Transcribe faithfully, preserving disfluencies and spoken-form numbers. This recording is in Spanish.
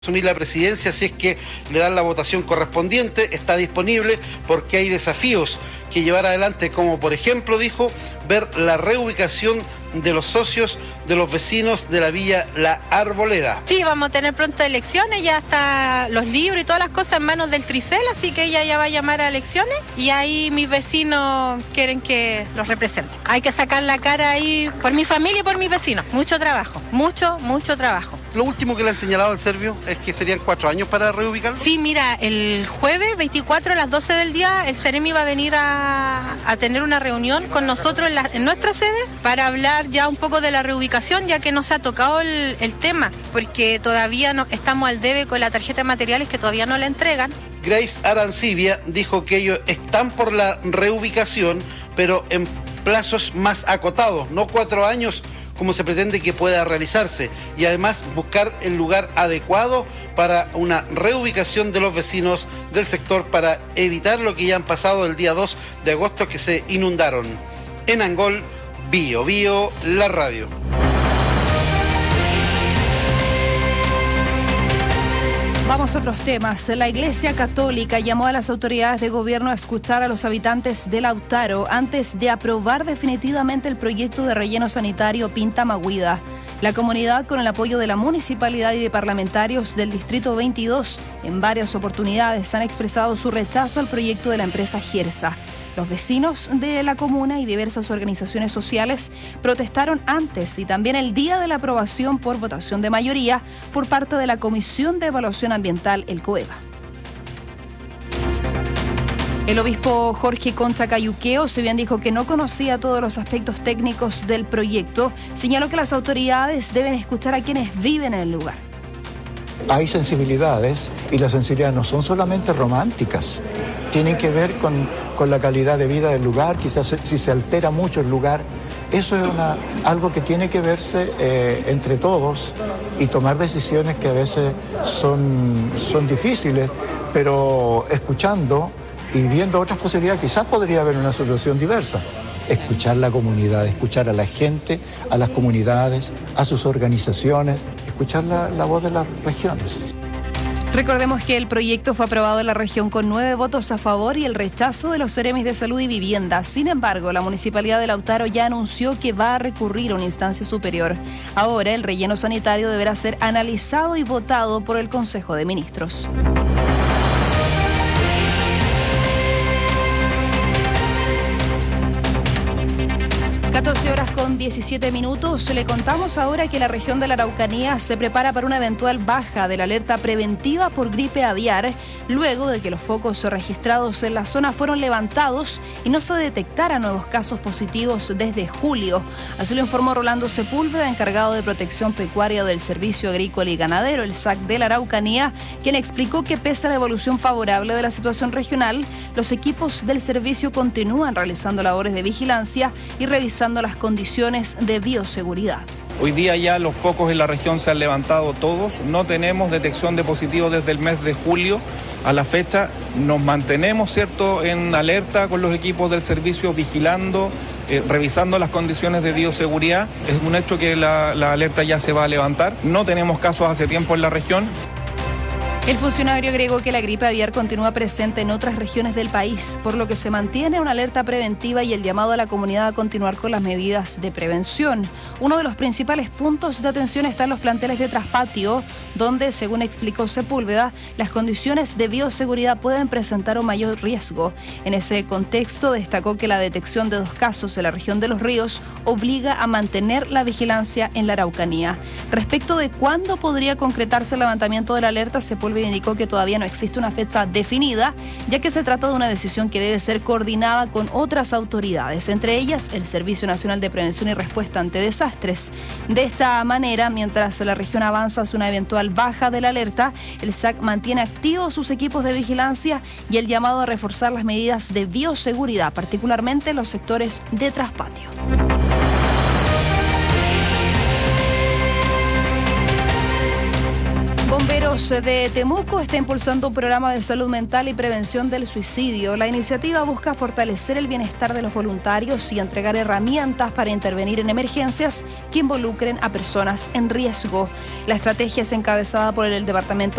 asumir la presidencia si es que le dan la votación correspondiente, está disponible porque hay desafíos que llevar adelante, como por ejemplo, dijo, ver la reubicación de los socios de los vecinos de la Villa La Arboleda. Sí, vamos a tener pronto elecciones, ya está los libros y todas las cosas en manos del Tricel, así que ella ya va a llamar a elecciones y ahí mis vecinos quieren que los represente. Hay que sacar la cara ahí por mi familia y por mis vecinos. Mucho trabajo, mucho, mucho trabajo. Lo último que le han señalado al Servio es que serían cuatro años para reubicarlo. Sí, mira, el jueves veinticuatro a las doce del día el Ceremi va a venir a, a tener una reunión con nosotros en, la, en nuestra sede para hablar ya un poco de la reubicación, ya que no se ha tocado el, el tema, porque todavía no estamos al debe con la tarjeta de materiales que todavía no la entregan. Grace Arancibia dijo que ellos están por la reubicación, pero en plazos más acotados, no cuatro años como se pretende que pueda realizarse, y además buscar el lugar adecuado para una reubicación de los vecinos del sector para evitar lo que ya han pasado el día dos de agosto, que se inundaron. En Angol, Bio Bio, la radio. Vamos a otros temas. La Iglesia Católica llamó a las autoridades de gobierno a escuchar a los habitantes de Lautaro antes de aprobar definitivamente el proyecto de relleno sanitario Pinta Maguida. La comunidad, con el apoyo de la municipalidad y de parlamentarios del Distrito veintidós, en varias oportunidades han expresado su rechazo al proyecto de la empresa Gersa. Los vecinos de la comuna y diversas organizaciones sociales protestaron antes y también el día de la aprobación por votación de mayoría por parte de la Comisión de Evaluación Ambiental, el COEVA. El obispo Jorge Concha Cayuqueo, si bien dijo que no conocía todos los aspectos técnicos del proyecto, señaló que las autoridades deben escuchar a quienes viven en el lugar. Hay sensibilidades y las sensibilidades no son solamente románticas, tienen que ver con, con la calidad de vida del lugar, quizás si se altera mucho el lugar. Eso es una, algo que tiene que verse eh, entre todos y tomar decisiones que a veces son, son difíciles, pero escuchando y viendo otras posibilidades quizás podría haber una solución diversa. Escuchar la comunidad, escuchar a la gente, a las comunidades, a sus organizaciones, escuchar la, la voz de las regiones. Recordemos que el proyecto fue aprobado en la región con nueve votos a favor y el rechazo de los Ceremis de Salud y Vivienda. Sin embargo, la Municipalidad de Lautaro ya anunció que va a recurrir a una instancia superior. Ahora, el relleno sanitario deberá ser analizado y votado por el Consejo de Ministros. catorce horas con diecisiete minutos. Le contamos ahora que la región de la Araucanía se prepara para una eventual baja de la alerta preventiva por gripe aviar, luego de que los focos registrados en la zona fueron levantados y no se detectaran nuevos casos positivos desde julio. Así lo informó Rolando Sepúlveda, encargado de protección pecuaria del Servicio Agrícola y Ganadero, el S A C de la Araucanía, quien explicó que pese a la evolución favorable de la situación regional, los equipos del servicio continúan realizando labores de vigilancia y revisando las condiciones de bioseguridad. Hoy día ya los focos en la región se han levantado todos, no tenemos detección de positivos desde el mes de julio a la fecha, nos mantenemos, ¿cierto?, en alerta con los equipos del servicio, vigilando, eh, revisando las condiciones de bioseguridad. Es un hecho que la, la alerta ya se va a levantar, no tenemos casos hace tiempo en la región. El funcionario agregó que la gripe aviar continúa presente en otras regiones del país, por lo que se mantiene una alerta preventiva y el llamado a la comunidad a continuar con las medidas de prevención. Uno de los principales puntos de atención está en los planteles de traspatio, donde, según explicó Sepúlveda, las condiciones de bioseguridad pueden presentar un mayor riesgo. En ese contexto, destacó que la detección de dos casos en la región de Los Ríos obliga a mantener la vigilancia en la Araucanía. Respecto de cuándo podría concretarse el levantamiento de la alerta, Sepúlveda indicó que todavía no existe una fecha definida, ya que se trata de una decisión que debe ser coordinada con otras autoridades, entre ellas el Servicio Nacional de Prevención y Respuesta ante Desastres. De esta manera, mientras la región avanza hacia una eventual baja de la alerta, el S A C mantiene activos sus equipos de vigilancia y el llamado a reforzar las medidas de bioseguridad, particularmente en los sectores de traspatio. Bomberos Cambiemos. De Temuco está impulsando un programa de salud mental y prevención del suicidio. La iniciativa busca fortalecer el bienestar de los voluntarios y entregar herramientas para intervenir en emergencias que involucren a personas en riesgo. La estrategia es encabezada por el Departamento